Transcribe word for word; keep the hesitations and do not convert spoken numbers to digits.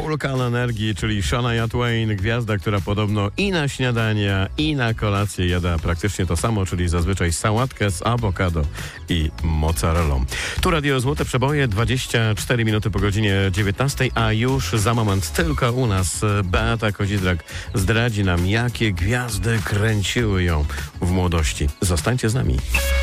wulkan energii, czyli Shania Twain, gwiazda, która podobno i na śniadania, i na kolację jada praktycznie to samo, czyli zazwyczaj sałatkę z awokado i mozzarellą. Tu Radio Złote Przeboje, dwadzieścia cztery minuty po godzinie dziewiętnastej, a już za moment tylko u nas Beata Kozidrak zdradzi nam, jakie gwiazdy kręciły ją w młodości. Zostańcie z nami.